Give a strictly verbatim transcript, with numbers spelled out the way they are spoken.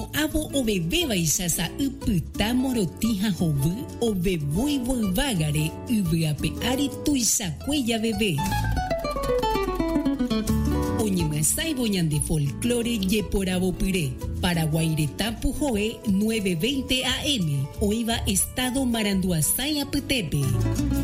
no avo obebeba isasa upyta morotija hovy ovevúi voyvágare yvyape ári tuichakuéja veve. Oñemyasãivo ñande folclore jeporavopyre. Paraguaireta Pujoe nueve veinte A M. Oiva Estado Maranduasái apytépe.